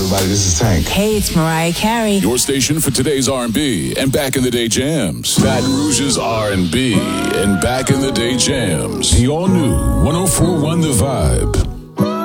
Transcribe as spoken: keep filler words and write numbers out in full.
everybody. This is Tank. Hey, it's Mariah Carey. Your station for today's R and B and back in the day jams. Baton Rouge's R and B and back in the day jams. The all new one oh four point one The Vibe.